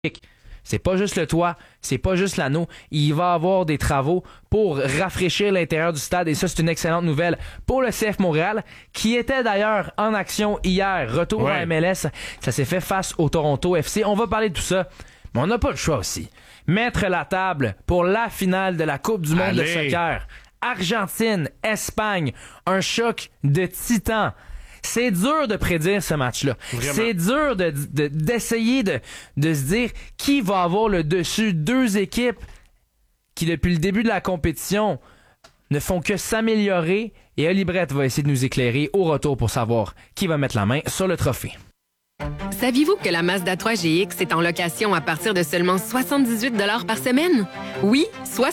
C'est pas juste le toit, c'est pas juste l'anneau. Il va y avoir des travaux pour rafraîchir l'intérieur du stade et ça, c'est une excellente nouvelle pour le CF Montréal qui était d'ailleurs en action hier. Retour à MLS, ça s'est fait face au Toronto FC. On va parler de tout ça, mais on n'a pas le choix aussi. Mettre la table pour la finale de la Coupe du monde de soccer. Argentine, Espagne, un choc de titans. C'est dur de prédire ce match-là. Vraiment. C'est dur d'essayer de se dire qui va avoir le dessus. Deux équipes qui, depuis le début de la compétition, ne font que s'améliorer. Et Oli Brett va essayer de nous éclairer au retour pour savoir qui va mettre la main sur le trophée. Saviez-vous que la Mazda 3 GX est en location à partir de seulement 78 $ par semaine? Oui,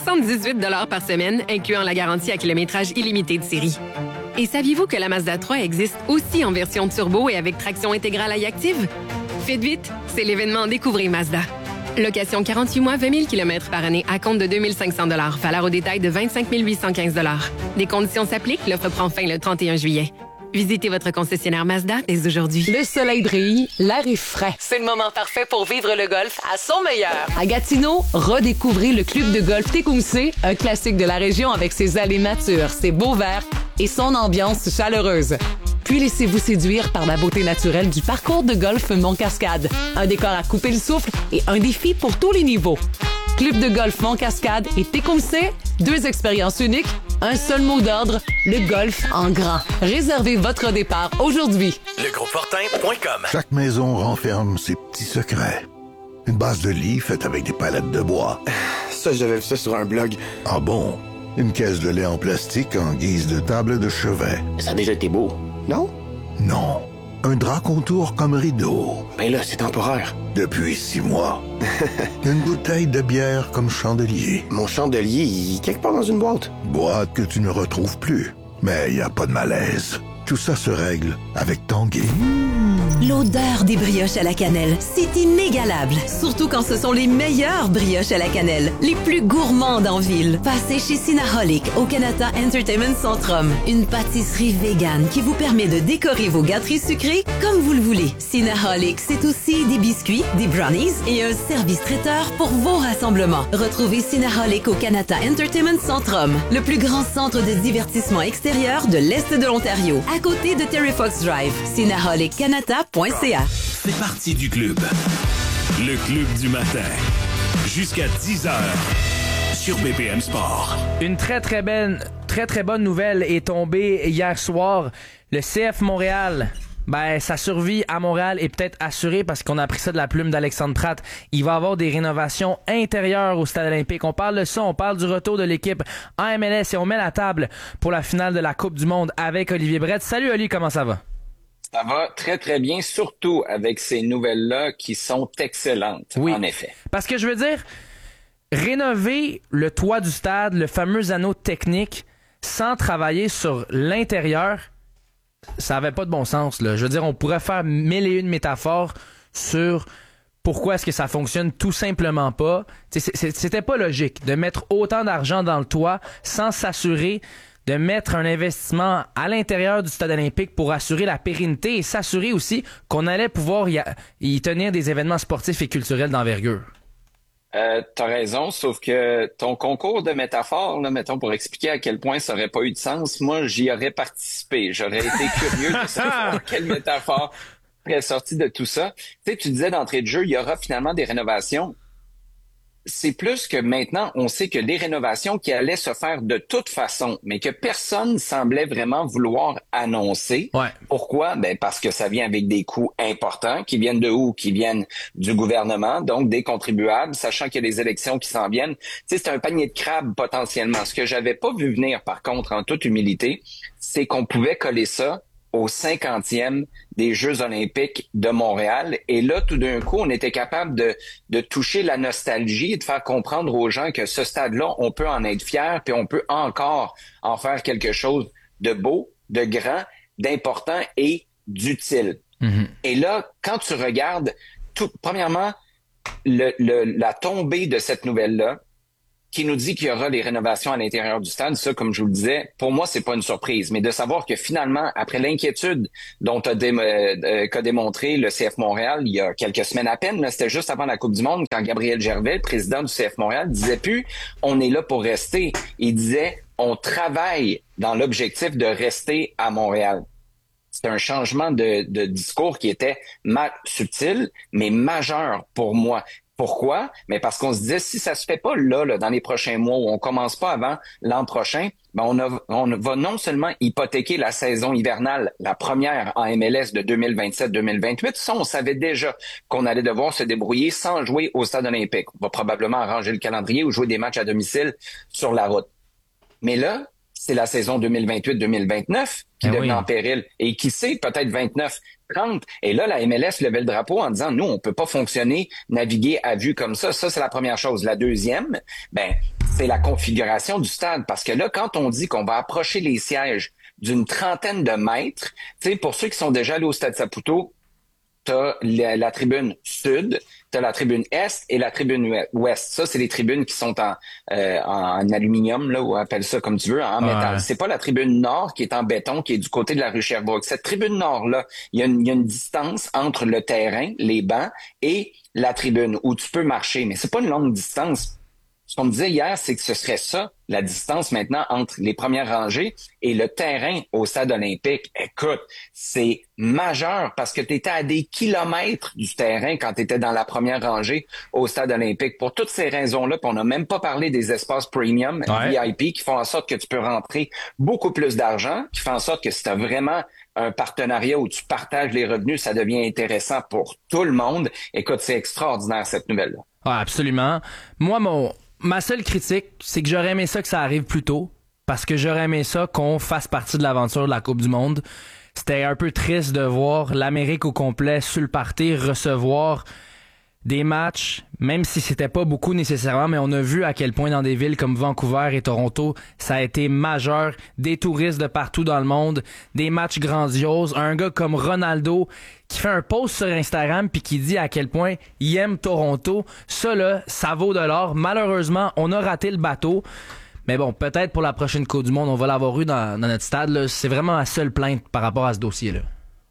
78 $ par semaine, incluant la garantie à kilométrage illimité de série. Et saviez-vous que la Mazda 3 existe aussi en version turbo et avec traction intégrale iActive? Faites vite, c'est l'événement Découvrez Mazda. Location 48 mois, 20 000 km par année à compte de 2 500 $. Valeur au détail de 25 815 $. Des conditions s'appliquent, l'offre prend fin le 31 juillet. Visitez votre concessionnaire Mazda dès aujourd'hui. Le soleil brille, l'air est frais. C'est le moment parfait pour vivre le golf à son meilleur. À Gatineau, redécouvrez le club de golf Tecumseh, un classique de la région avec ses allées matures, ses beaux verts et son ambiance chaleureuse. Puis laissez-vous séduire par la beauté naturelle du parcours de golf Mont-Cascade. Un décor à couper le souffle et un défi pour tous les niveaux. Club de golf Mont-Cascade et Tecumseh, 2 expériences uniques, un seul mot d'ordre, le golf en grand. Réservez votre départ aujourd'hui. Legrosfortin.com. Chaque maison renferme ses petits secrets. Une base de lit faite avec des palettes de bois. Ça, j'avais vu ça sur un blog. Ah bon? Une caisse de lait en plastique en guise de table de chevet. Ça a déjà été beau, non? Non. Un drap contour comme rideau. Ben là, c'est temporaire. Depuis 6 mois. Une bouteille de bière comme chandelier. Mon chandelier, il est quelque part dans une boîte. Boîte que tu ne retrouves plus. Mais y a pas de malaise. Tout ça se règle avec Tanguay. L'odeur des brioches à la cannelle, c'est inégalable. Surtout quand ce sont les meilleures brioches à la cannelle, les plus gourmandes en ville. Passez chez Cinnaholic au Canada Entertainment Centrum. Une pâtisserie végane qui vous permet de décorer vos gâteries sucrées comme vous le voulez. Cinnaholic, c'est aussi des biscuits, des brownies et un service traiteur pour vos rassemblements. Retrouvez Cinnaholic au Canada Entertainment Centrum, le plus grand centre de divertissement extérieur de l'Est de l'Ontario, à côté de Terry Fox Drive. Cinnaholic-Canada.ca. C'est parti du club. Le club du matin. Jusqu'à 10h sur BPM Sport. Une très bonne nouvelle est tombée hier soir. Le CF Montréal, sa survie à Montréal est peut-être assurée parce qu'on a appris ça de la plume d'Alexandre Pratt. Il va y avoir des rénovations intérieures au Stade olympique. On parle de ça, on parle du retour de l'équipe en MLS et on met la table pour la finale de la Coupe du monde avec Olivier Brett. Salut Oli, comment ça va? Ça va très, très bien, surtout avec ces nouvelles-là qui sont excellentes, oui, en effet. Parce que je veux dire, rénover le toit du stade, le fameux anneau technique, sans travailler sur l'intérieur, ça avait pas de bon sens, là. Je veux dire, on pourrait faire 1001 métaphores sur pourquoi est-ce que ça fonctionne tout simplement pas. C'était pas logique de mettre autant d'argent dans le toit sans s'assurer de mettre un investissement à l'intérieur du stade olympique pour assurer la pérennité et s'assurer aussi qu'on allait pouvoir y tenir des événements sportifs et culturels d'envergure. T'as raison, sauf que ton concours de métaphores, là, mettons, pour expliquer à quel point ça aurait pas eu de sens, moi, j'y aurais participé. J'aurais été curieux de savoir quelle métaphore serait sortie de tout ça. Tu sais, tu disais d'entrée de jeu, il y aura finalement des rénovations. C'est plus que maintenant, on sait que les rénovations qui allaient se faire de toute façon, mais que personne semblait vraiment vouloir annoncer. Ouais. Pourquoi? Parce que ça vient avec des coûts importants, qui viennent de où? Qui viennent du gouvernement, donc des contribuables, sachant qu'il y a des élections qui s'en viennent. Tu sais, c'est un panier de crabes potentiellement. Ce que j'avais pas vu venir, par contre, en toute humilité, c'est qu'on pouvait coller ça au 50e des Jeux olympiques de Montréal. Et là, tout d'un coup, on était capable de toucher la nostalgie et de faire comprendre aux gens que ce stade-là, on peut en être fier, puis on peut encore en faire quelque chose de beau, de grand, d'important et d'utile. Mm-hmm. Et là, quand tu regardes, premièrement, la tombée de cette nouvelle-là, qui nous dit qu'il y aura les rénovations à l'intérieur du stade, ça, comme je vous le disais, pour moi, c'est pas une surprise. Mais de savoir que finalement, après l'inquiétude qu'a démontré le CF Montréal il y a quelques semaines à peine, là, c'était juste avant la Coupe du Monde, quand Gabriel Gervais, président du CF Montréal, disait plus « on est là pour rester ». Il disait « on travaille dans l'objectif de rester à Montréal ». C'est un changement de discours qui était subtil, mais majeur pour moi. Pourquoi? Mais parce qu'on se disait, si ça se fait pas là, dans les prochains mois, ou on commence pas avant l'an prochain, ben on va non seulement hypothéquer la saison hivernale, la première en MLS de 2027-2028, ça, on savait déjà qu'on allait devoir se débrouiller sans jouer au stade olympique. On va probablement arranger le calendrier ou jouer des matchs à domicile sur la route. Mais là, c'est la saison 2028-2029 qui devient en péril. Et qui sait, peut-être 29-30. Et là, la MLS levait le drapeau en disant, nous, on peut pas fonctionner, naviguer à vue comme ça. Ça, c'est la première chose. La deuxième, c'est la configuration du stade. Parce que là, quand on dit qu'on va approcher les sièges d'une trentaine de mètres, tu sais, pour ceux qui sont déjà allés au Stade Saputo, t'as la tribune sud, t'as la tribune est et la tribune ouest. Ça, c'est les tribunes qui sont en aluminium, là, ou appelle ça comme tu veux, en métal. C'est pas la tribune nord qui est en béton, qui est du côté de la rue Sherbrooke. Cette tribune nord-là, il y a une distance entre le terrain, les bancs, et la tribune où tu peux marcher. Mais c'est pas une longue distance. Ce qu'on me disait hier, c'est que ce serait ça, la distance maintenant entre les premières rangées et le terrain au stade olympique. Écoute, c'est majeur parce que tu étais à des kilomètres du terrain quand tu étais dans la première rangée au stade olympique. Pour toutes ces raisons-là, puis on n'a même pas parlé des espaces premium, VIP, qui font en sorte que tu peux rentrer beaucoup plus d'argent, qui font en sorte que si tu as vraiment un partenariat où tu partages les revenus, ça devient intéressant pour tout le monde. Écoute, c'est extraordinaire cette nouvelle-là. Ah, absolument. Moi, ma seule critique, c'est que j'aurais aimé ça que ça arrive plus tôt, parce que j'aurais aimé ça qu'on fasse partie de l'aventure de la Coupe du Monde. C'était un peu triste de voir l'Amérique au complet sur le party recevoir des matchs, même si c'était pas beaucoup nécessairement, mais on a vu à quel point dans des villes comme Vancouver et Toronto, ça a été majeur, des touristes de partout dans le monde, des matchs grandioses, un gars comme Ronaldo qui fait un post sur Instagram puis qui dit à quel point il aime Toronto. Ça là, ça vaut de l'or. Malheureusement, on a raté le bateau. Mais bon, peut-être pour la prochaine Coupe du Monde, on va l'avoir eu dans notre stade. Là. C'est vraiment la seule plainte par rapport à ce dossier-là.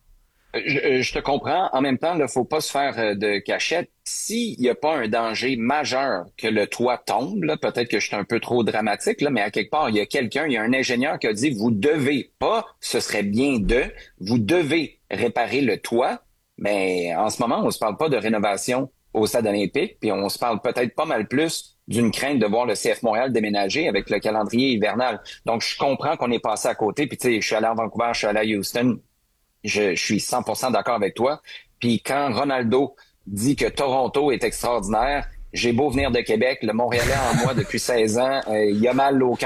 Je te comprends. En même temps, il ne faut pas se faire de cachette. S'il n'y a pas un danger majeur que le toit tombe, là, peut-être que je suis un peu trop dramatique, là, mais à quelque part, il y a un ingénieur qui a dit, vous devez pas, ce serait bien vous devez réparer le toit. Mais en ce moment, on se parle pas de rénovation au stade olympique, puis on se parle peut-être pas mal plus d'une crainte de voir le CF Montréal déménager avec le calendrier hivernal. Donc, je comprends qu'on est passé à côté. Puis, tu sais, je suis allé à Vancouver, je suis allé à Houston. Je suis 100% d'accord avec toi. Puis quand Ronaldo dit que Toronto est extraordinaire, j'ai beau venir de Québec, le Montréalais en moi depuis 16 ans, il a mal au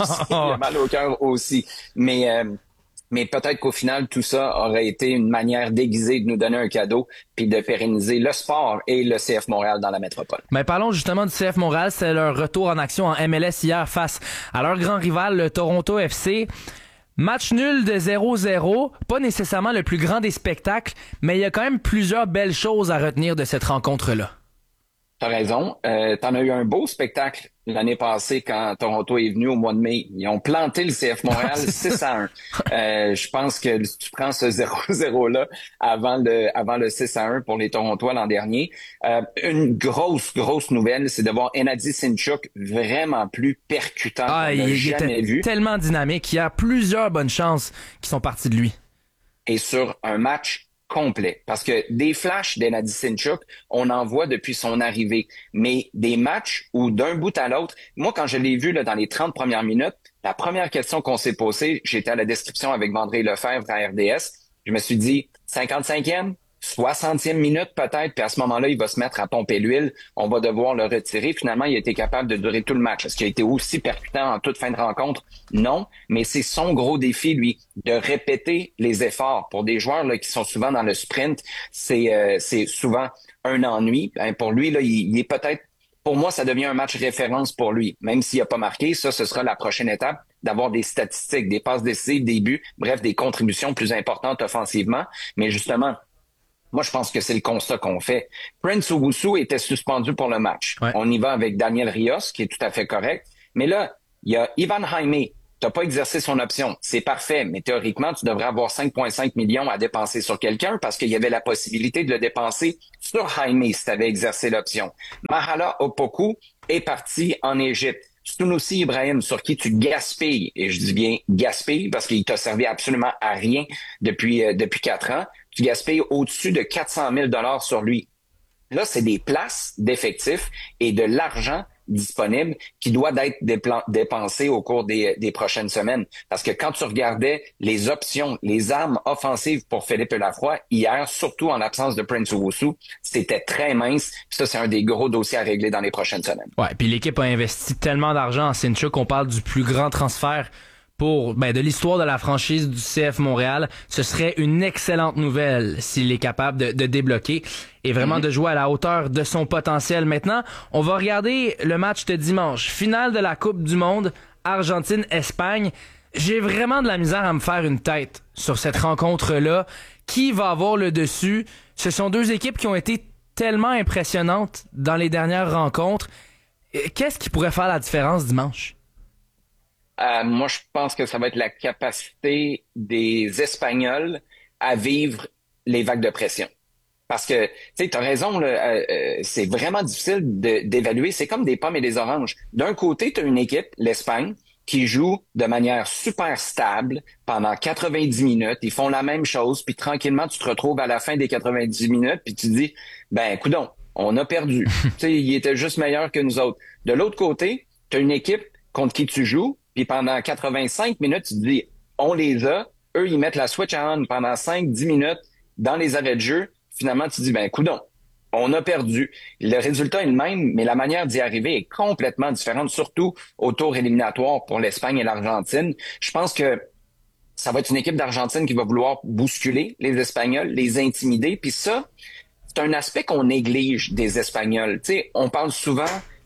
cœur aussi. Mais peut-être qu'au final, tout ça aurait été une manière déguisée de nous donner un cadeau puis de pérenniser le sport et le CF Montréal dans la métropole. Mais parlons justement du CF Montréal. C'est leur retour en action en MLS hier face à leur grand rival, le Toronto FC. Match nul de 0-0, pas nécessairement le plus grand des spectacles, mais il y a quand même plusieurs belles choses à retenir de cette rencontre-là. T'as raison. T'en as eu un beau spectacle l'année passée quand Toronto est venu au mois de mai. Ils ont planté le CF Montréal 6-1. Je pense que tu prends ce 0-0-là avant le 6-1 pour les Torontois l'an dernier. Une grosse nouvelle, c'est de voir Enadi Sinchuk vraiment plus percutant qu'on n'a jamais vu. Tellement dynamique. Il y a plusieurs bonnes chances qui sont parties de lui. Et sur un match complet. Parce que des flashs d'Enadi Sinchuk, on en voit depuis son arrivée. Mais des matchs où d'un bout à l'autre, moi, quand je l'ai vu là, dans les 30 premières minutes, la première question qu'on s'est posée, j'étais à la description avec Vandré Lefebvre à RDS, je me suis dit, 55e, 60e minute peut-être, puis à ce moment-là, il va se mettre à pomper l'huile, on va devoir le retirer. Finalement, il a été capable de durer tout le match. Est-ce qu'il a été aussi percutant en toute fin de rencontre? Non, mais c'est son gros défi, lui, de répéter les efforts. Pour des joueurs là, qui sont souvent dans le sprint, c'est souvent un ennui. Pour lui, là, il est peut-être, pour moi, ça devient un match référence pour lui. Même s'il n'a pas marqué, ça, ce sera la prochaine étape, d'avoir des statistiques, des passes décisives, des buts, bref, des contributions plus importantes offensivement. Mais justement, Moi, je pense que c'est le constat qu'on fait. Prince Owusu était suspendu pour le match. Ouais. On y va avec Daniel Rios, qui est tout à fait correct. Mais là, il y a Ivan Jaime. T'as pas exercé son option. C'est parfait, mais théoriquement, tu devrais avoir 5,5 millions à dépenser sur quelqu'un parce qu'il y avait la possibilité de le dépenser sur Jaime si t'avais exercé l'option. Mahala Opoku est parti en Égypte. Sunusi Ibrahim, sur qui tu gaspilles, et je dis bien gaspilles parce qu'il t'a servi absolument à rien depuis 4 ans, tu gaspilles au-dessus de 400 000 $ sur lui. Là, c'est des places d'effectifs et de l'argent disponible qui doit être dépensé au cours des prochaines semaines. Parce que quand tu regardais les options, les armes offensives pour Philippe Lafroy, hier, surtout en l'absence de Prince Owusu, c'était très mince. Ça, c'est un des gros dossiers à régler dans les prochaines semaines. Ouais, puis l'équipe a investi tellement d'argent en Sinthiou qu'on parle du plus grand transfert de l'histoire de la franchise du CF Montréal. Ce serait une excellente nouvelle s'il est capable de débloquer et vraiment de jouer à la hauteur de son potentiel. Maintenant, on va regarder le match de dimanche. Finale de la Coupe du Monde, Argentine-Espagne. J'ai vraiment de la misère à me faire une tête sur cette rencontre-là. Qui va avoir le dessus? Ce sont deux équipes qui ont été tellement impressionnantes dans les dernières rencontres. Qu'est-ce qui pourrait faire la différence dimanche? Moi, je pense que ça va être la capacité des Espagnols à vivre les vagues de pression. Parce que, tu sais, t'as raison, là, c'est vraiment difficile d'évaluer. C'est comme des pommes et des oranges. D'un côté, t'as une équipe, l'Espagne, qui joue de manière super stable pendant 90 minutes. Ils font la même chose, puis tranquillement, tu te retrouves à la fin des 90 minutes, puis tu te dis, coudonc, on a perdu. Tu sais, il était juste meilleur que nous autres. De l'autre côté, t'as une équipe contre qui tu joues, puis pendant 85 minutes, tu te dis, on les a. Eux, ils mettent la switch on pendant 5-10 minutes dans les arrêts de jeu. Finalement, tu te dis, coudonc, on a perdu. Le résultat est le même, mais la manière d'y arriver est complètement différente, surtout au tour éliminatoire pour l'Espagne et l'Argentine. Je pense que ça va être une équipe d'Argentine qui va vouloir bousculer les Espagnols, les intimider. Puis ça, c'est un aspect qu'on néglige des Espagnols. Tu sais, on parle souvent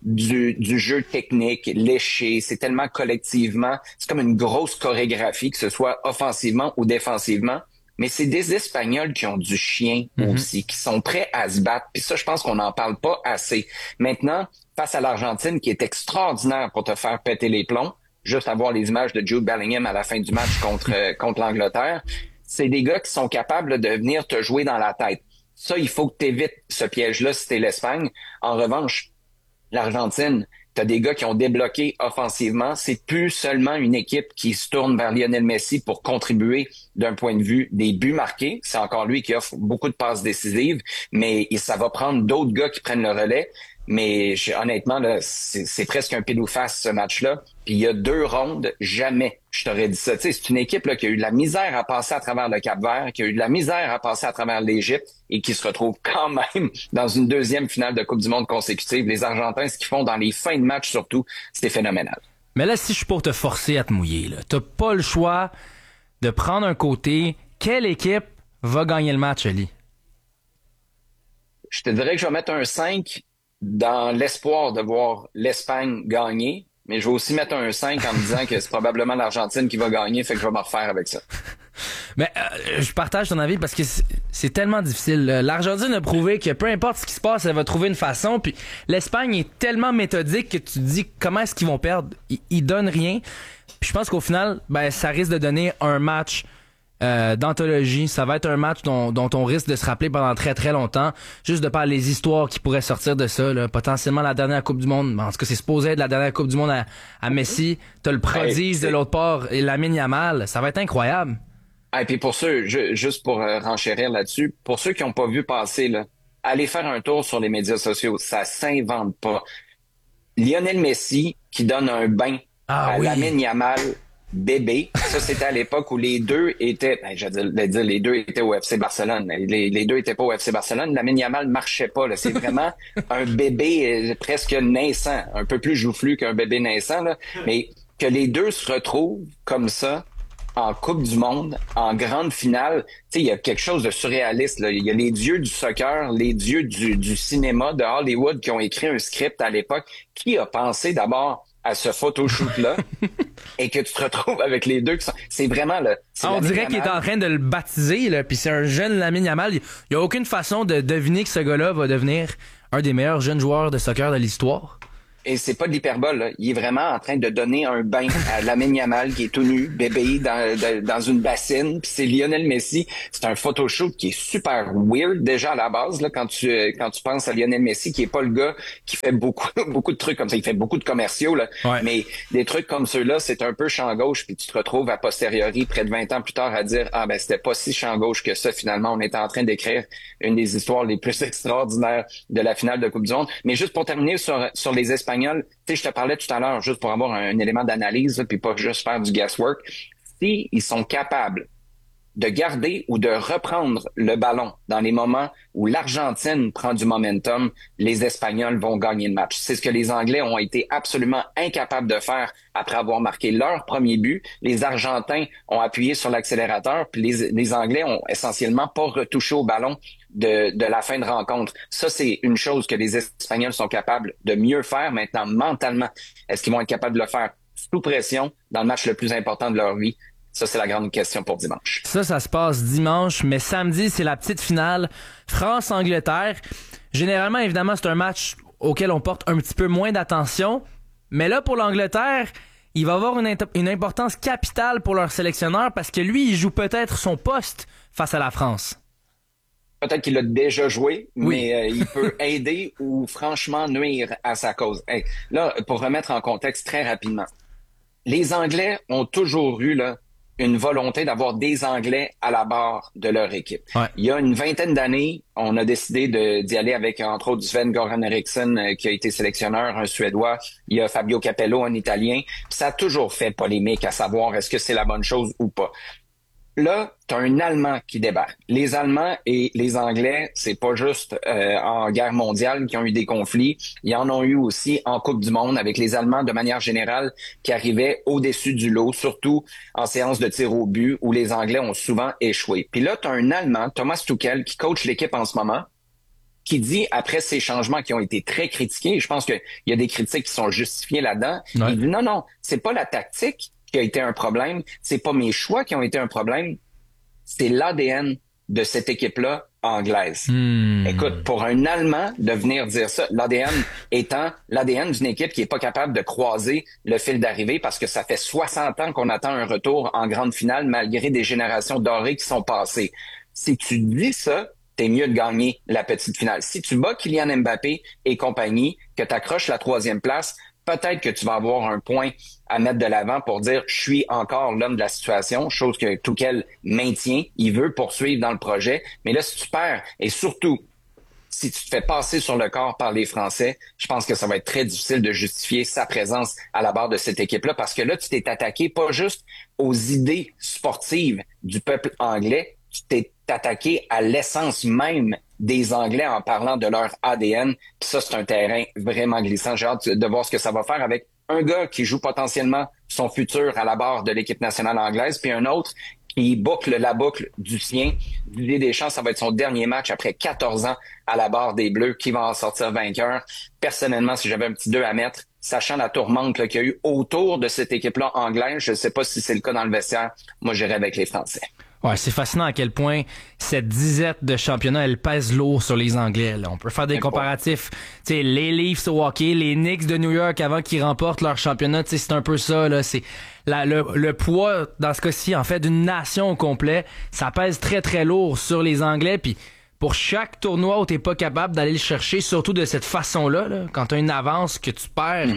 du jeu technique, léché, c'est tellement collectivement, c'est comme une grosse chorégraphie, que ce soit offensivement ou défensivement, mais c'est des Espagnols qui ont du chien aussi, qui sont prêts à se battre, puis ça, je pense qu'on n'en parle pas assez. Maintenant, face à l'Argentine, qui est extraordinaire pour te faire péter les plombs, juste à voir les images de Jude Bellingham à la fin du match contre l'Angleterre, c'est des gars qui sont capables de venir te jouer dans la tête. Ça, il faut que tu évites ce piège-là si t'es l'Espagne. En revanche, l'Argentine, t'as des gars qui ont débloqué offensivement. C'est plus seulement une équipe qui se tourne vers Lionel Messi pour contribuer d'un point de vue des buts marqués. C'est encore lui qui offre beaucoup de passes décisives, mais ça va prendre d'autres gars qui prennent le relais. Mais honnêtement, là, c'est presque un pile ou face ce match-là. Puis il y a 2 rondes, jamais je t'aurais dit ça. Tu sais, c'est une équipe là, qui a eu de la misère à passer à travers le Cap-Vert, qui a eu de la misère à passer à travers l'Égypte et qui se retrouve quand même dans une 2e finale de Coupe du Monde consécutive. Les Argentins, ce qu'ils font dans les fins de match surtout, c'est phénoménal. Mais là, si je suis pour te forcer à te mouiller, là, t'as pas le choix de prendre un côté. Quelle équipe va gagner le match, Ali? Je te dirais que je vais mettre un 5 dans l'espoir de voir l'Espagne gagner, mais je vais aussi mettre un 5 en me disant que c'est probablement l'Argentine qui va gagner, fait que je vais me refaire avec ça. Mais je partage ton avis parce que c'est tellement difficile. L'Argentine a prouvé que peu importe ce qui se passe, elle va trouver une façon, puis l'Espagne est tellement méthodique que tu te dis comment est-ce qu'ils vont perdre? Ils donnent rien. Puis je pense qu'au final, ça risque de donner un match d'anthologie. Ça va être un match dont on risque de se rappeler pendant très très longtemps, juste de par les histoires qui pourraient sortir de ça, là. Potentiellement la dernière Coupe du Monde, en tout cas c'est supposé être la dernière Coupe du Monde à Messi. T'as le prodige de l'autre part et Lamine Yamal. Ça va être incroyable. Et puis pour ceux, juste pour renchérir là-dessus, pour ceux qui n'ont pas vu passer, là, allez faire un tour sur les médias sociaux, ça s'invente pas. Lionel Messi qui donne un bain à Lamine Yamal bébé. Ça, c'était à l'époque où les deux étaient, les deux étaient au FC Barcelone. Les deux étaient pas au FC Barcelone. Lamine Yamal marchait pas, là. C'est vraiment un bébé presque naissant. Un peu plus joufflu qu'un bébé naissant, là. Mais que les deux se retrouvent comme ça, en Coupe du Monde, en grande finale, tu sais, il y a quelque chose de surréaliste, là. Il y a les dieux du soccer, les dieux du cinéma de Hollywood qui ont écrit un script à l'époque. Qui a pensé d'abord à ce photoshoot-là? et que tu te retrouves avec les deux qui sont... C'est vraiment le... On dirait qu'il est en train de le baptiser, là, puis c'est un jeune Lamine Yamal. Il n'y a aucune façon de deviner que ce gars-là va devenir un des meilleurs jeunes joueurs de soccer de l'histoire. Et c'est pas de l'hyperbole, là. Il est vraiment en train de donner un bain à Lamine Yamal qui est tout nu, bébé dans une bassine. Puis c'est Lionel Messi. C'est un photoshoot qui est super weird déjà à la base là quand tu penses à Lionel Messi qui est pas le gars qui fait beaucoup de trucs comme ça. Il fait beaucoup de commerciaux là, ouais. Mais des trucs comme ceux-là, c'est un peu champ gauche. Puis tu te retrouves à posteriori, près de 20 ans plus tard, à dire c'était pas si champ gauche que ça. Finalement, on était en train d'écrire une des histoires les plus extraordinaires de la finale de Coupe du Monde. Mais juste pour terminer sur les Espagnols. Tu sais, je te parlais tout à l'heure, juste pour avoir un élément d'analyse, puis pas juste faire du guesswork. Si ils sont capables de garder ou de reprendre le ballon dans les moments où l'Argentine prend du momentum, les Espagnols vont gagner le match. C'est ce que les Anglais ont été absolument incapables de faire après avoir marqué leur premier but. Les Argentins ont appuyé sur l'accélérateur, puis les Anglais ont essentiellement pas retouché au ballon de la fin de rencontre. Ça, c'est une chose que les Espagnols sont capables de mieux faire. Maintenant, mentalement, est-ce qu'ils vont être capables de le faire sous pression dans le match le plus important de leur vie? Ça, c'est la grande question pour dimanche. Ça se passe dimanche, mais samedi, c'est la petite finale France-Angleterre. Généralement, évidemment, c'est un match auquel on porte un petit peu moins d'attention. Mais là, pour l'Angleterre, il va avoir une importance capitale pour leur sélectionneur parce que lui, il joue peut-être son poste face à la France. Peut-être qu'il a déjà joué, oui. Mais il peut aider ou franchement nuire à sa cause. Hey, là, pour remettre en contexte très rapidement, les Anglais ont toujours eu là une volonté d'avoir des Anglais à la barre de leur équipe. Ouais. Il y a une vingtaine d'années, on a décidé d'y aller avec, entre autres, Sven-Göran Eriksson, qui a été sélectionneur, un Suédois. Il y a Fabio Capello, un Italien. Puis ça a toujours fait polémique à savoir est-ce que c'est la bonne chose ou pas. Là, t'as un Allemand qui débarque. Les Allemands et les Anglais, c'est pas juste en guerre mondiale qui ont eu des conflits. Ils en ont eu aussi en Coupe du Monde avec les Allemands de manière générale qui arrivaient au-dessus du lot, surtout en séance de tir au but où les Anglais ont souvent échoué. Puis là, t'as un Allemand, Thomas Tuchel, qui coach l'équipe en ce moment, qui dit, après ces changements qui ont été très critiqués, je pense qu'il y a des critiques qui sont justifiées là-dedans, ouais. Il dit non, c'est pas la tactique qui a été un problème, c'est pas mes choix qui ont été un problème, c'est l'ADN de cette équipe-là anglaise. Écoute, pour un Allemand de venir dire ça, l'ADN étant l'ADN d'une équipe qui est pas capable de croiser le fil d'arrivée parce que ça fait 60 ans qu'on attend un retour en grande finale malgré des générations dorées qui sont passées. Si tu dis ça, t'es mieux de gagner la petite finale. Si tu bats Kylian Mbappé et compagnie, que t'accroches la 3e place, peut-être que tu vas avoir un point à mettre de l'avant pour dire « je suis encore l'homme de la situation », chose que Tuchel maintient, il veut poursuivre dans le projet. Mais là, si tu perds, et surtout, si tu te fais passer sur le corps par les Français, je pense que ça va être très difficile de justifier sa présence à la barre de cette équipe-là parce que là, tu t'es attaqué pas juste aux idées sportives du peuple anglais, tu t'es attaqué à l'essence même des Anglais en parlant de leur ADN. Puis ça, c'est un terrain vraiment glissant. J'ai hâte de voir ce que ça va faire avec un gars qui joue potentiellement son futur à la barre de l'équipe nationale anglaise, puis un autre qui boucle la boucle du sien. Didier Deschamps, ça va être son dernier match après 14 ans à la barre des Bleus, qui va en sortir vainqueur. Personnellement, si j'avais un petit 2 à mettre, sachant la tourmente là, qu'il y a eu autour de cette équipe-là anglaise, je ne sais pas si c'est le cas dans le vestiaire, moi j'irais avec les Français. Ouais, c'est fascinant à quel point cette disette de championnat, elle pèse lourd sur les Anglais. Là. On peut faire des comparatifs. Tu sais, les Leafs au hockey, les Knicks de New York avant qu'ils remportent leur championnat, tu sais, c'est un peu ça. Là. C'est le poids, dans ce cas-ci, en fait, d'une nation au complet, ça pèse très, très lourd sur les Anglais. Puis pour chaque tournoi où t'es pas capable d'aller le chercher, surtout de cette façon-là, là, quand t'as une avance que tu perds,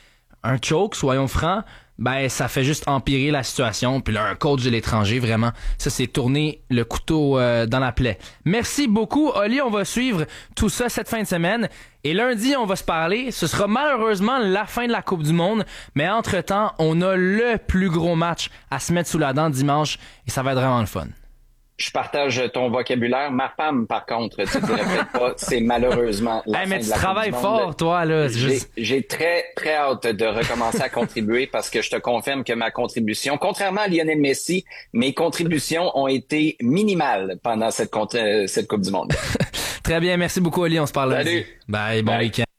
un choke, soyons francs, ben ça fait juste empirer la situation. Puis là, un coach de l'étranger, vraiment, ça c'est tourner le couteau dans la plaie. Merci beaucoup, Oli. On va suivre tout ça cette fin de semaine. Et lundi, on va se parler. Ce sera malheureusement la fin de la Coupe du Monde. Mais entre-temps, on a le plus gros match à se mettre sous la dent dimanche. Et ça va être vraiment le fun. Je partage ton vocabulaire. Ma femme, par contre, tu ne répètes pas, c'est malheureusement la fin mais de tu la travailles Coupe du Monde. fort, toi, là. J'ai très, très hâte de recommencer à contribuer parce que je te confirme que ma contribution, contrairement à Lionel Messi, mes contributions ont été minimales pendant cette Coupe du Monde. Très bien, merci beaucoup, Oli. On se parle lundi. Salut. Bye, bon week-end.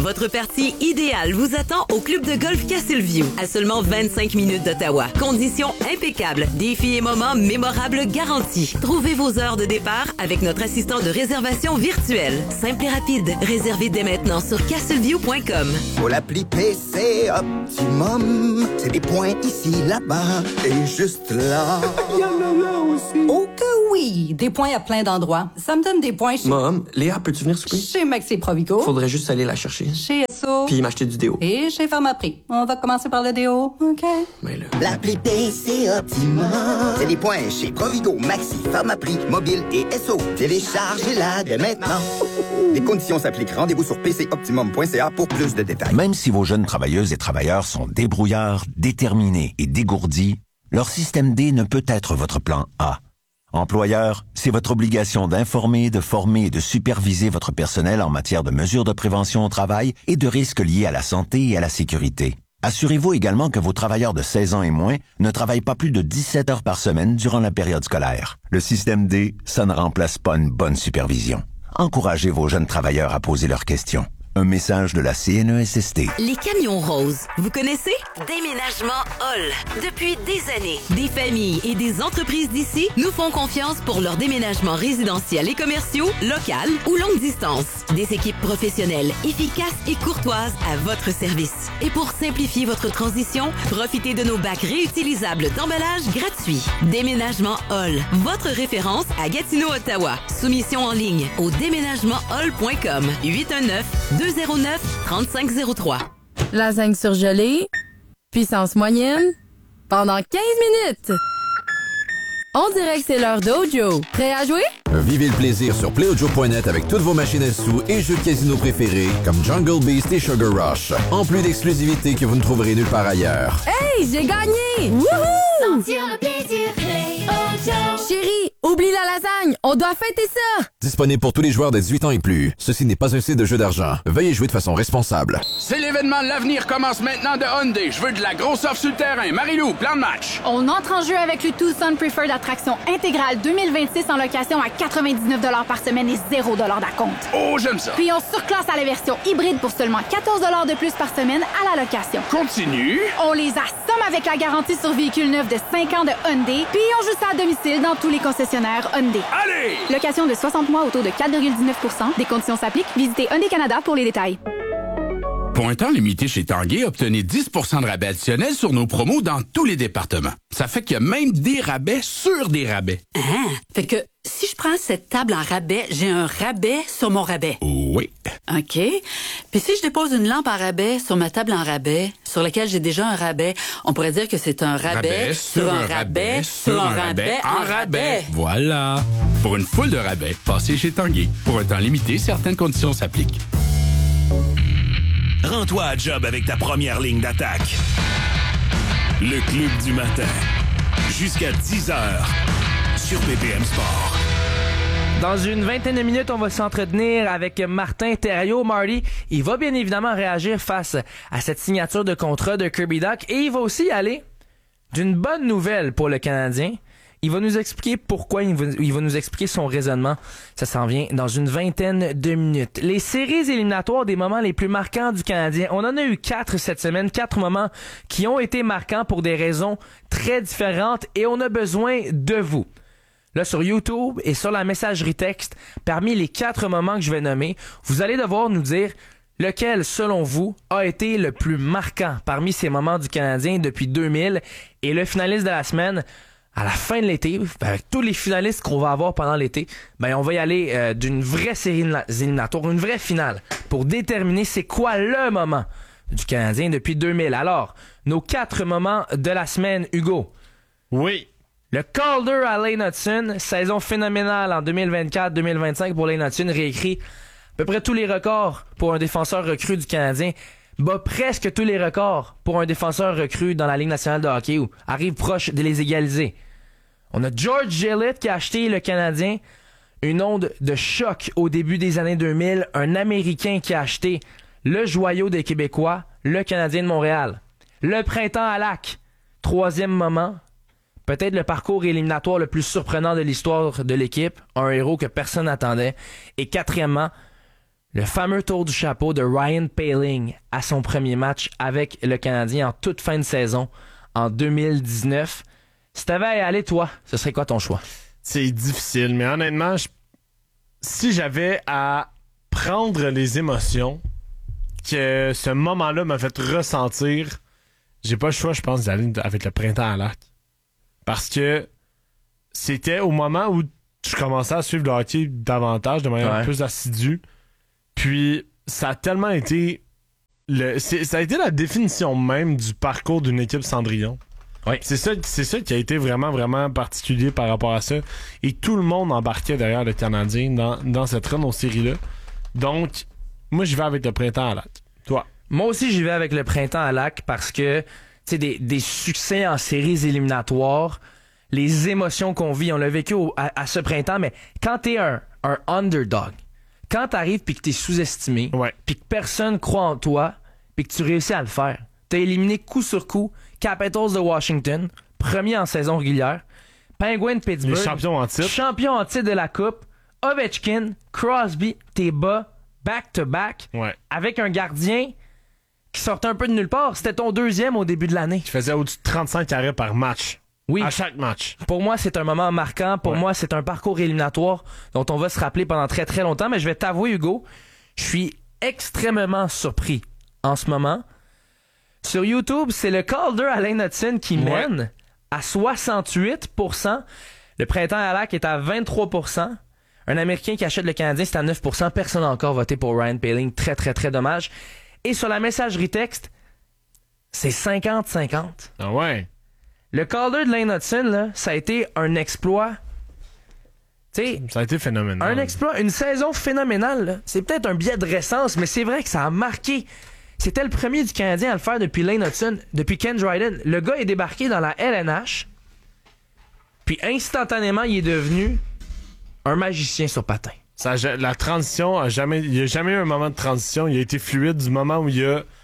Votre partie idéale vous attend au club de golf Castleview, à seulement 25 minutes d'Ottawa. Conditions impeccables, défis et moments mémorables garantis. Trouvez vos heures de départ avec notre assistant de réservation virtuel. Simple et rapide. Réservez dès maintenant sur castleview.com. Pour l'appli PC Optimum, c'est des points ici, là-bas et juste là. Il y en a là aussi. Oh que oui! Des points à plein d'endroits. Ça me donne des points chez... Mom, Léa, peux-tu venir souper? Chez Maxi Provigo. Faudrait juste aller la chercher. Chez Esso. Puis m'acheter du déo. Et chez Pharmaprix. On va commencer par le déo, OK? Mais là... L'appli PC Optimum, c'est des points chez Provigo, Maxi, Pharmaprix, Mobile et Esso. Téléchargez-la dès maintenant. Les conditions s'appliquent. Rendez-vous sur pcoptimum.ca pour plus de détails. Même si vos jeunes travailleuses et travailleurs sont débrouillards, déterminés et dégourdis, leur système D ne peut être votre plan A. Employeur, c'est votre obligation d'informer, de former et de superviser votre personnel en matière de mesures de prévention au travail et de risques liés à la santé et à la sécurité. Assurez-vous également que vos travailleurs de 16 ans et moins ne travaillent pas plus de 17 heures par semaine durant la période scolaire. Le système D, ça ne remplace pas une bonne supervision. Encouragez vos jeunes travailleurs à poser leurs questions. Un message de la CNESST. Les camions roses, vous connaissez? Déménagement Hall. Depuis des années, des familles et des entreprises d'ici nous font confiance pour leurs déménagements résidentiels et commerciaux, local ou longue distance. Des équipes professionnelles, efficaces et courtoises à votre service. Et pour simplifier votre transition, profitez de nos bacs réutilisables d'emballage gratuits. Déménagement Hall, votre référence à Gatineau, Ottawa. Soumission en ligne au déménagementhall.com 819-209-3503. Lasagne surgelée, puissance moyenne, pendant 15 minutes. On dirait que c'est l'heure d'Ojo. Prêt à jouer? Vivez le plaisir sur PlayOjo.net avec toutes vos machines à sous et jeux de casino préférés comme Jungle Beast et Sugar Rush. En plus d'exclusivités que vous ne trouverez nulle part ailleurs. Hey, j'ai gagné! Wouhou! Sentir le plaisir, PlayOjo. Chérie, oublie la lasagne, on doit fêter ça! Disponible pour tous les joueurs de 18 ans et plus. Ceci n'est pas un site de jeu d'argent. Veuillez jouer de façon responsable. C'est l'événement de l'avenir commence maintenant de Hyundai. Je veux de la grosse offre sur le terrain. Marie-Lou, plan de match. On entre en jeu avec le Tucson Preferred Attraction intégrale 2026 en location à 99 $ par semaine et 0 $ d'acompte. Oh, j'aime ça. Puis on surclasse à la version hybride pour seulement 14 $ de plus par semaine à la location. Continue. On les assomme avec la garantie sur véhicule neuf de 5 ans de Hyundai, puis on joue ça à domicile dans tous les concessionnaires Hyundai. Allez! Location de 60 mois au taux de 4,19 %. Des conditions s'appliquent. Visitez Hyundai Canada pour les détails. Pour un temps limité chez Tanguay, obtenez 10 % de rabais additionnel sur nos promos dans tous les départements. Ça fait qu'il y a même des rabais sur des rabais. Ah, fait que si je prends cette table en rabais, j'ai un rabais sur mon rabais. Oui. OK. Puis si je dépose une lampe en rabais sur ma table en rabais, sur laquelle j'ai déjà un rabais, on pourrait dire que c'est un rabais sur un rabais sur un rabais en rabais. Voilà. Pour une foule de rabais, passez chez Tanguay. Pour un temps limité, certaines conditions s'appliquent. Rends-toi à job avec ta première ligne d'attaque. Le Club du matin. Jusqu'à 10h sur BPM Sport. Dans une vingtaine de minutes, on va s'entretenir avec Martin Thériault. Marty, il va bien évidemment réagir face à cette signature de contrat de Kirby Dach et il va aussi aller d'une bonne nouvelle pour le Canadien. Il va nous expliquer pourquoi, il va nous expliquer son raisonnement. Ça s'en vient dans une vingtaine de minutes. Les séries éliminatoires des moments les plus marquants du Canadien. On en a eu 4 cette semaine, 4 moments qui ont été marquants pour des raisons très différentes et on a besoin de vous. Là, sur YouTube et sur la messagerie texte, parmi les 4 moments que je vais nommer, vous allez devoir nous dire lequel, selon vous, a été le plus marquant parmi ces moments du Canadien depuis 2000 et le finaliste de la semaine. À la fin de l'été, avec tous les finalistes qu'on va avoir pendant l'été, on va y aller d'une vraie série éliminatoire, une vraie finale, pour déterminer c'est quoi le moment du Canadien depuis 2000. Alors, nos 4 moments de la semaine, Hugo. Oui. Le Calder à Lane Hutson, saison phénoménale en 2024-2025 pour Lane Hutson, réécrit à peu près tous les records pour un défenseur recru du Canadien, bat presque tous les records pour un défenseur recru dans la Ligue nationale de hockey ou arrive proche de les égaliser. On a George Gillett qui a acheté le Canadien, une onde de choc au début des années 2000, un Américain qui a acheté le joyau des Québécois, le Canadien de Montréal. Le printemps à Lac, 3e moment, peut-être le parcours éliminatoire le plus surprenant de l'histoire de l'équipe, un héros que personne n'attendait. Et 4e, Le fameux tour du chapeau de Ryan Poehling à son premier match avec le Canadien en toute fin de saison en 2019. Si t'avais à y aller, toi, ce serait quoi ton choix? C'est difficile, mais honnêtement, si j'avais à prendre les émotions que ce moment-là m'a fait ressentir, j'ai pas le choix, je pense, d'aller avec le printemps à l'arc. Parce que c'était au moment où je commençais à suivre le hockey davantage, de manière plus assidue. Puis, ça a tellement été... ça a été la définition même du parcours d'une équipe Cendrillon. Oui. C'est ça qui a été vraiment, vraiment particulier par rapport à ça. Et tout le monde embarquait derrière le Canadien dans cette run aux séries-là. Donc, moi, j'y vais avec le printemps à lac. Toi? Moi aussi, j'y vais avec le printemps à lac parce que, tu sais, des succès en séries éliminatoires, les émotions qu'on vit, on l'a vécu à ce printemps, mais quand t'es un underdog, quand t'arrives pis que t'es sous-estimé, pis que personne croit en toi, pis que tu réussis à le faire, t'as éliminé coup sur coup Capitals de Washington, premier en saison régulière, Penguins de Pittsburgh, les champions en titre de la Coupe, Ovechkin, Crosby, t'es bas, back-to-back, avec un gardien qui sortait un peu de nulle part. C'était ton deuxième au début de l'année. Tu faisais au-dessus de 35 arrêts par match. Oui. À chaque match. Pour moi, c'est un moment marquant. Pour moi, c'est un parcours éliminatoire dont on va se rappeler pendant très très longtemps. Mais je vais t'avouer, Hugo, je suis extrêmement surpris en ce moment. Sur YouTube, c'est le Calder Alain Hudson qui mène à 68%. Le printemps à lac est à 23%. Un Américain qui achète le Canadien, c'est à 9%. Personne n'a encore voté pour Ryan Poehling. Très, très, très dommage. Et sur la messagerie texte, c'est 50-50. Ah ouais? Le Calder de Lane Hudson, là, ça a été un exploit. T'sais, ça a été phénoménal. Un exploit, une saison phénoménale. Là. C'est peut-être un biais de récence, mais c'est vrai que ça a marqué. C'était le premier du Canadien à le faire depuis Lane Hudson, depuis Ken Dryden. Le gars est débarqué dans la LNH, puis instantanément, il est devenu un magicien sur patin. La transition, il n'y a jamais eu un moment de transition. Il a été fluide du moment où il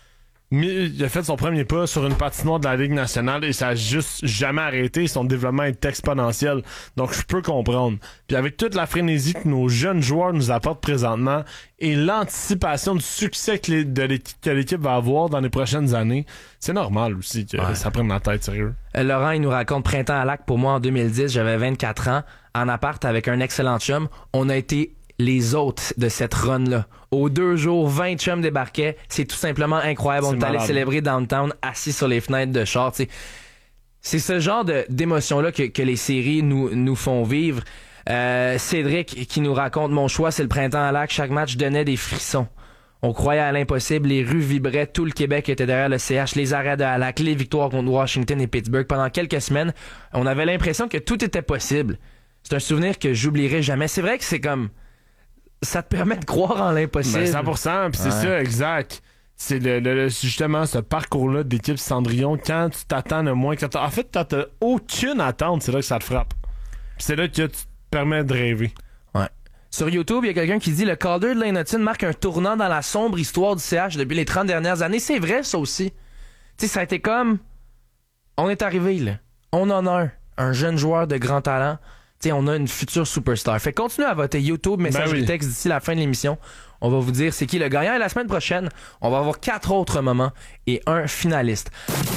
a fait son premier pas sur une patinoire de la Ligue nationale et ça a juste jamais arrêté. Son développement est exponentiel. Donc, je peux comprendre. Puis avec toute la frénésie que nos jeunes joueurs nous apportent présentement et l'anticipation du succès que l'équipe va avoir dans les prochaines années, c'est normal aussi que ça prenne la tête, sérieux. Laurent, il nous raconte Printemps à lac. Pour moi, en 2010, j'avais 24 ans. En appart avec un excellent chum. On a été les hôtes de cette run-là. Aux 2 jours, 20 chums débarquaient. C'est tout simplement incroyable. On est allé célébrer downtown, assis sur les fenêtres de char. T'sais. C'est ce genre d'émotion-là que les séries nous font vivre. Cédric qui nous raconte « Mon choix, c'est le printemps à lac. Chaque match donnait des frissons. On croyait à l'impossible. Les rues vibraient. Tout le Québec était derrière le CH. Les arrêts de Halak, les victoires contre Washington et Pittsburgh. Pendant quelques semaines, on avait l'impression que tout était possible. C'est un souvenir que j'oublierai jamais. C'est vrai que c'est comme... Ça te permet de croire en l'impossible. 100%, puis c'est ça, exact. C'est justement ce parcours-là d'équipe Cendrillon, quand tu t'attends le moins... En fait, t'as aucune attente, c'est là que ça te frappe. Puis c'est là que tu te permets de rêver. Ouais. Sur YouTube, il y a quelqu'un qui dit « Le Calder de Lane Hudson marque un tournant dans la sombre histoire du CH depuis les 30 dernières années. » C'est vrai, ça aussi. Tu sais, ça a été comme... On est arrivé, là. On en a un jeune joueur de grand talent. T'sais, on a une future superstar. Fait continuez à voter YouTube, messagerie texte d'ici la fin de l'émission. On va vous dire c'est qui le gagnant. Et la semaine prochaine, on va avoir 4 autres moments et un finaliste.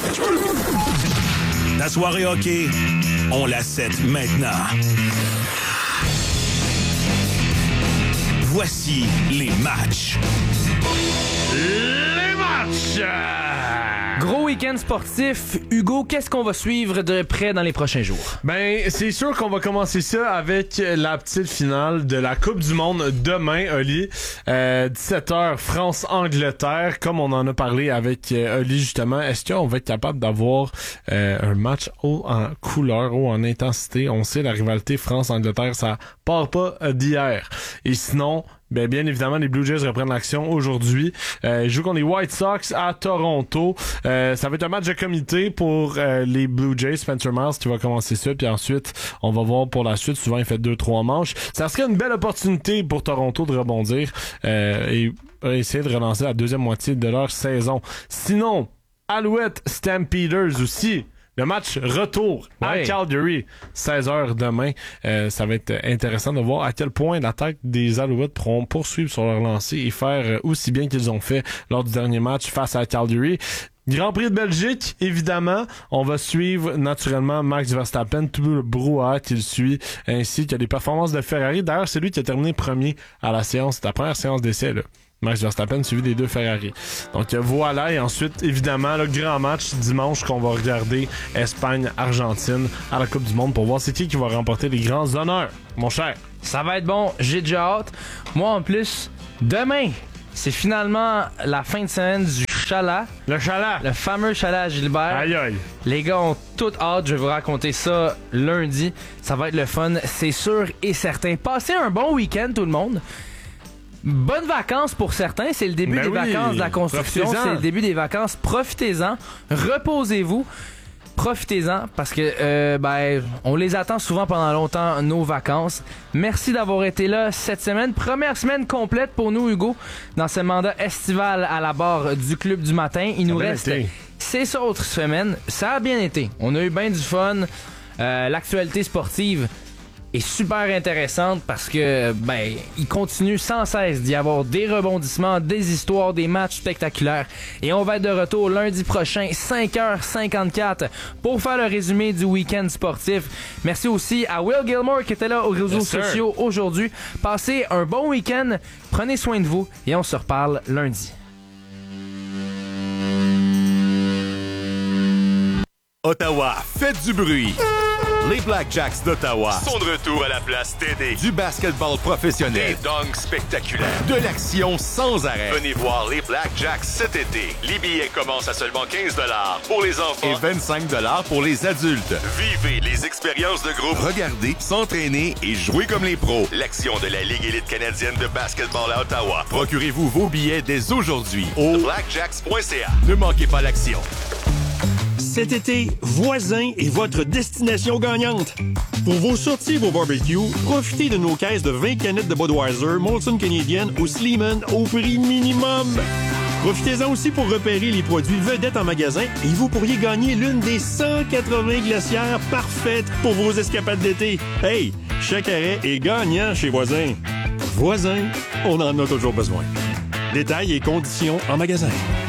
Ta soirée hockey, on la set maintenant. Voici les matchs. Les matchs! Gros week-end sportif. Hugo, qu'est-ce qu'on va suivre de près dans les prochains jours? Ben, c'est sûr qu'on va commencer ça avec la petite finale de la Coupe du Monde demain, Oli. 17h, France-Angleterre. Comme on en a parlé avec Oli, justement, est-ce qu'on va être capable d'avoir un match haut en couleur, haut en intensité? On sait, la rivalité France-Angleterre, ça part pas d'hier. Et sinon... bien évidemment, les Blue Jays reprennent l'action aujourd'hui. Ils jouent contre les White Sox à Toronto. Ça va être un match de comité pour les Blue Jays. Spencer Miles qui va commencer ça. Puis ensuite, on va voir pour la suite. Souvent, il fait 2-3 manches. Ça serait une belle opportunité pour Toronto de rebondir et essayer de relancer la deuxième moitié de leur saison. Sinon, Alouette Stampeders aussi. Le match retour à Calgary, 16h demain. Ça va être intéressant de voir à quel point l'attaque des Alouettes pourront poursuivre sur leur lancée et faire aussi bien qu'ils ont fait lors du dernier match face à Calgary. Grand Prix de Belgique, évidemment. On va suivre naturellement Max Verstappen, tout le brouhaha qu'il suit, ainsi que les performances de Ferrari. D'ailleurs, c'est lui qui a terminé premier à la première séance d'essai, là. Max Verstappen suivi des 2 Ferrari. Donc voilà, et ensuite, évidemment, le grand match dimanche qu'on va regarder, Espagne-Argentine à la Coupe du Monde pour voir c'est qui va remporter les grands honneurs, mon cher. Ça va être bon, j'ai déjà hâte. Moi, en plus, demain, c'est finalement la fin de semaine du Chalat. Le Chalat. Le fameux Chalat à Gilbert. Aïe aïe. Les gars ont toute hâte, je vais vous raconter ça lundi. Ça va être le fun, c'est sûr et certain. Passez un bon week-end tout le monde. Bonnes vacances pour certains, c'est le début des vacances de la construction, c'est le début des vacances, profitez-en, reposez-vous, profitez-en parce que on les attend souvent pendant longtemps, nos vacances. Merci d'avoir été là cette semaine, première semaine complète pour nous Hugo, dans ce mandat estival à la barre du Club du matin. Il nous reste 6 autres semaines, ça a bien été, on a eu bien du fun, l'actualité sportive est super intéressante parce que il continue sans cesse d'y avoir des rebondissements, des histoires, des matchs spectaculaires. Et on va être de retour lundi prochain, 5h54, pour faire le résumé du week-end sportif. Merci aussi à Will Gilmore qui était là aux réseaux sociaux aujourd'hui. Passez un bon week-end, prenez soin de vous et on se reparle lundi. Ottawa, faites du bruit! Les Blackjacks d'Ottawa sont de retour à la place TD. Du basketball professionnel, des dunks spectaculaires, de l'action sans arrêt. Venez voir les Blackjacks cet été. Les billets commencent à seulement 15$ pour les enfants et 25$ pour les adultes. Vivez les expériences de groupe, regardez, s'entraîner et jouer comme les pros. L'action de la Ligue élite canadienne de basketball à Ottawa. Procurez-vous vos billets dès aujourd'hui au blackjacks.ca. Ne manquez pas l'action. Cet été, Voisin est votre destination gagnante. Pour vos sorties et vos barbecues, profitez de nos caisses de 20 canettes de Budweiser, Molson Canadian ou Sleeman au prix minimum. Profitez-en aussi pour repérer les produits vedettes en magasin et vous pourriez gagner l'une des 180 glacières parfaites pour vos escapades d'été. Hey, chaque arrêt est gagnant chez Voisin. Voisin, on en a toujours besoin. Détails et conditions en magasin.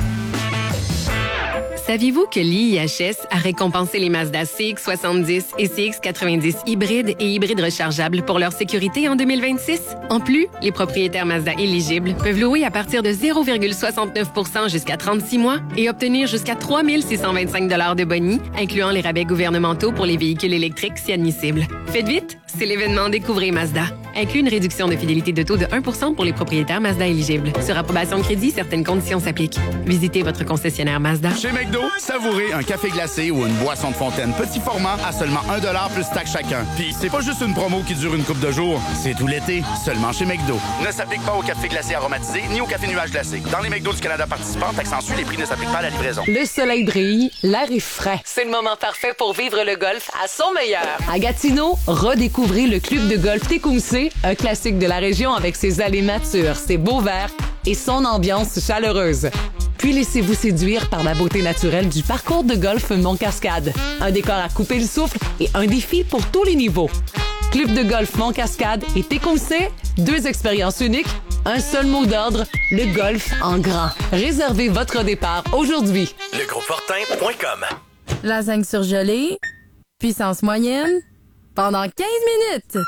Saviez-vous que l'IIHS a récompensé les Mazda CX-70 et CX-90 hybrides et hybrides rechargeables pour leur sécurité en 2026? En plus, les propriétaires Mazda éligibles peuvent louer à partir de 0,69% jusqu'à 36 mois et obtenir jusqu'à 3 625 $ de boni, incluant les rabais gouvernementaux pour les véhicules électriques si admissibles. Faites vite, c'est l'événement Découvrez Mazda. Inclut une réduction de fidélité de taux de 1% pour les propriétaires Mazda éligibles. Sur approbation de crédit, certaines conditions s'appliquent. Visitez votre concessionnaire Mazda. Chez McDo, savourez un café glacé ou une boisson de fontaine petit format à seulement 1$ plus taxe chacun. Puis c'est pas juste une promo qui dure une couple de jours, c'est tout l'été, seulement chez McDo. Ne s'applique pas au café glacé aromatisé ni au café nuage glacé. Dans les McDo du Canada participants, taxe en les prix ne s'appliquent pas à la livraison. Le soleil brille, l'air est frais. C'est le moment parfait pour vivre le golf à son meilleur. À Gatineau, redécouvrez le club de golf Tecumseh, un classique de la région avec ses allées matures, ses beaux verts et son ambiance chaleureuse. Puis laissez-vous séduire par la beauté naturelle du parcours de golf Mont-Cascade. Un décor à couper le souffle et un défi pour tous les niveaux. Club de golf Mont-Cascade et Tecumseh, 2 expériences uniques, un seul mot d'ordre, le golf en grand. Réservez votre départ aujourd'hui. Legroupefortin.com. Lasagne surgelée, puissance moyenne, pendant 15 minutes.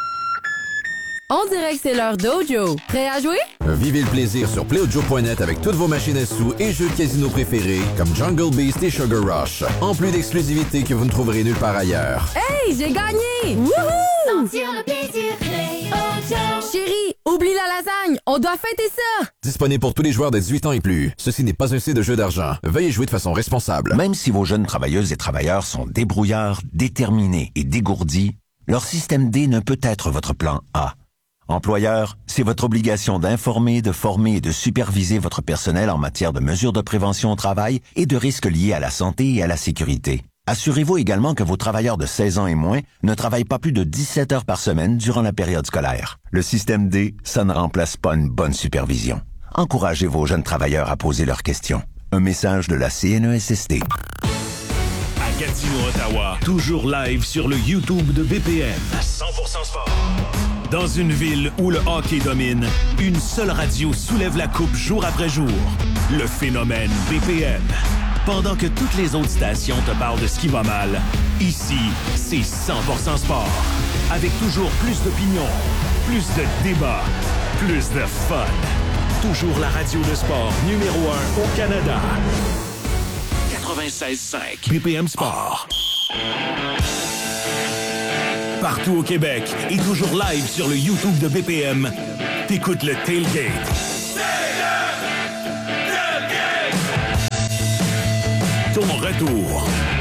On dirait que c'est l'heure d'Ojo. Prêt à jouer? Vivez le plaisir sur PlayOjo.net avec toutes vos machines à sous et jeux de casino préférés comme Jungle Beast et Sugar Rush. En plus d'exclusivité que vous ne trouverez nulle part ailleurs. Hey, j'ai gagné! Wouhou! Sentir le plaisir, PlayOjo. Chérie, oublie la lasagne, on doit fêter ça! Disponible pour tous les joueurs de 18 ans et plus. Ceci n'est pas un site de jeu d'argent. Veuillez jouer de façon responsable. Même si vos jeunes travailleuses et travailleurs sont débrouillards, déterminés et dégourdis, leur système D ne peut être votre plan A. Employeur, c'est votre obligation d'informer, de former et de superviser votre personnel en matière de mesures de prévention au travail et de risques liés à la santé et à la sécurité. Assurez-vous également que vos travailleurs de 16 ans et moins ne travaillent pas plus de 17 heures par semaine durant la période scolaire. Le système D, ça ne remplace pas une bonne supervision. Encouragez vos jeunes travailleurs à poser leurs questions. Un message de la CNESST. Gatineau-Ottawa, toujours live sur le YouTube de BPM. 100% sport. Dans une ville où le hockey domine, une seule radio soulève la coupe jour après jour. Le phénomène BPM. Pendant que toutes les autres stations te parlent de ce qui va mal, ici, c'est 100% sport. Avec toujours plus d'opinions, plus de débats, plus de fun. Toujours la radio de sport numéro 1 au Canada. 96.5 BPM Sport. Partout au Québec et toujours live sur le YouTube de BPM, t'écoutes le Tailgate. Ton retour